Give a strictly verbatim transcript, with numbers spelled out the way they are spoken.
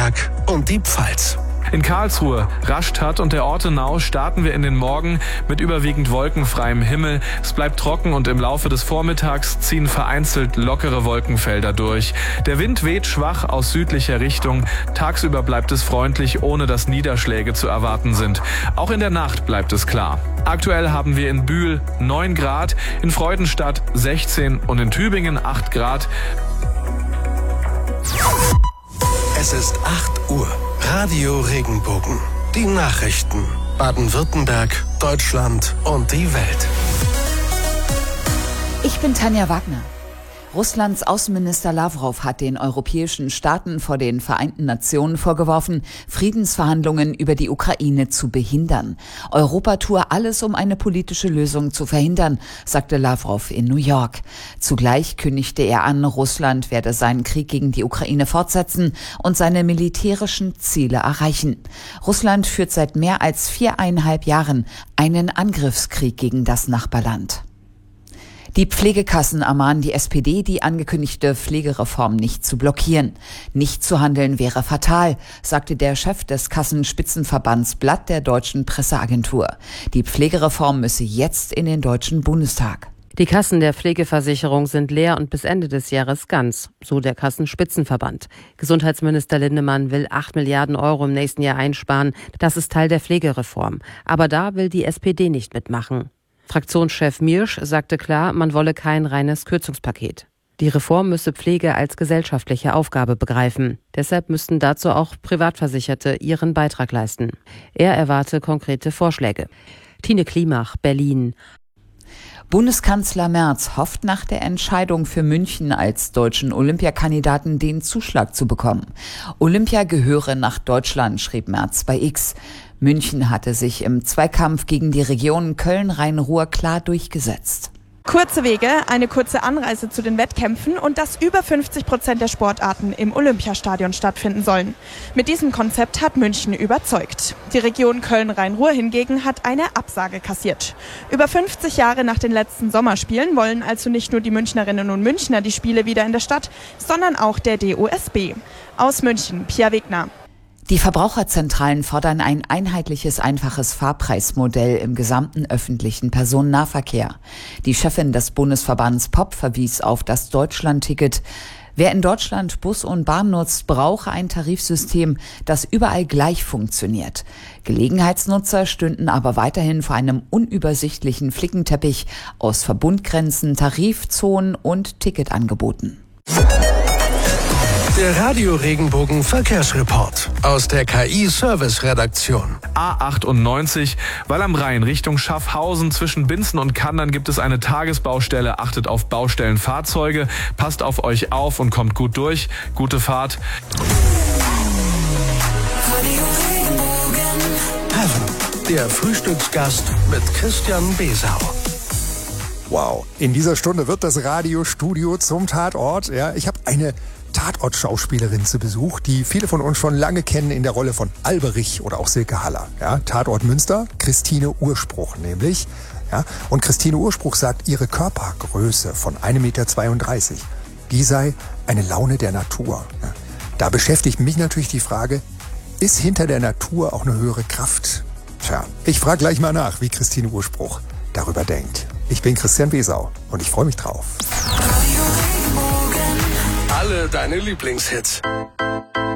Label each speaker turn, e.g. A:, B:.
A: Baden-Württemberg und die Pfalz.
B: In Karlsruhe, Rastatt und der Ortenau starten wir in den Morgen mit überwiegend wolkenfreiem Himmel. Es bleibt trocken und im Laufe des Vormittags ziehen vereinzelt lockere Wolkenfelder durch. Der Wind weht schwach aus südlicher Richtung. Tagsüber bleibt es freundlich, ohne dass Niederschläge zu erwarten sind. Auch in der Nacht bleibt es klar. Aktuell haben wir in Bühl neun Grad, in Freudenstadt sechzehn und in Tübingen acht Grad.
A: Es ist acht Uhr. Radio Regenbogen. Die Nachrichten. Baden-Württemberg, Deutschland und die Welt.
C: Ich bin Tanja Wagner. Russlands Außenminister Lawrow hat den europäischen Staaten vor den Vereinten Nationen vorgeworfen, Friedensverhandlungen über die Ukraine zu behindern. Europa tue alles, um eine politische Lösung zu verhindern, sagte Lawrow in New York. Zugleich kündigte er an, Russland werde seinen Krieg gegen die Ukraine fortsetzen und seine militärischen Ziele erreichen. Russland führt seit mehr als viereinhalb Jahren einen Angriffskrieg gegen das Nachbarland. Die Pflegekassen ermahnen die S P D, die angekündigte Pflegereform nicht zu blockieren. Nicht zu handeln wäre fatal, sagte der Chef des Kassenspitzenverbands Blatt der Deutschen Presseagentur. Die Pflegereform müsse jetzt in den Deutschen Bundestag.
D: Die Kassen der Pflegeversicherung sind leer und bis Ende des Jahres ganz, so der Kassenspitzenverband. Gesundheitsminister Lindemann will acht Milliarden Euro im nächsten Jahr einsparen. Das ist Teil der Pflegereform. Aber da will die S P D nicht mitmachen. Fraktionschef Miersch sagte klar, man wolle kein reines Kürzungspaket. Die Reform müsse Pflege als gesellschaftliche Aufgabe begreifen. Deshalb müssten dazu auch Privatversicherte ihren Beitrag leisten. Er erwarte konkrete Vorschläge. Tine Klimach, Berlin.
C: Bundeskanzler Merz hofft nach der Entscheidung für München als deutschen Olympiakandidaten den Zuschlag zu bekommen. Olympia gehöre nach Deutschland, schrieb Merz bei X. München hatte sich im Zweikampf gegen die Region Köln-Rhein-Ruhr klar durchgesetzt.
E: Kurze Wege, eine kurze Anreise zu den Wettkämpfen und dass über fünfzig Prozent der Sportarten im Olympiastadion stattfinden sollen. Mit diesem Konzept hat München überzeugt. Die Region Köln-Rhein-Ruhr hingegen hat eine Absage kassiert. Über fünfzig Jahre nach den letzten Sommerspielen wollen also nicht nur die Münchnerinnen und Münchner die Spiele wieder in der Stadt, sondern auch der D O S B. Aus München, Pia Wegner.
C: Die Verbraucherzentralen fordern ein einheitliches, einfaches Fahrpreismodell im gesamten öffentlichen Personennahverkehr. Die Chefin des Bundesverbands P O P verwies auf das Deutschland-Ticket. Wer in Deutschland Bus und Bahn nutzt, brauche ein Tarifsystem, das überall gleich funktioniert. Gelegenheitsnutzer stünden aber weiterhin vor einem unübersichtlichen Flickenteppich aus Verbundgrenzen, Tarifzonen und Ticketangeboten.
A: Der Radio Regenbogen Verkehrsreport aus der K I-Service-Redaktion.
B: A achtundneunzig, weil am Rhein Richtung Schaffhausen zwischen Binzen und Kandern gibt es eine Tagesbaustelle. Achtet auf Baustellenfahrzeuge, passt auf euch auf und kommt gut durch. Gute Fahrt.
A: Heaven, der Frühstücksgast mit Christian Besau.
F: Wow, in dieser Stunde wird das Radiostudio zum Tatort. Ja, ich habe eine Tatort-Schauspielerin zu Besuch, die viele von uns schon lange kennen in der Rolle von Alberich oder auch Silke Haller. Ja, Tatort Münster, Christine Urspruch nämlich. Ja, und Christine Urspruch sagt, ihre Körpergröße von ein Meter zweiunddreißig, die sei eine Laune der Natur. Ja, da beschäftigt mich natürlich die Frage, ist hinter der Natur auch eine höhere Kraft? Tja, ich frage gleich mal nach, wie Christine Urspruch darüber denkt. Ich bin Christian Besau und ich freue mich drauf.
A: Alle deine Lieblingshits.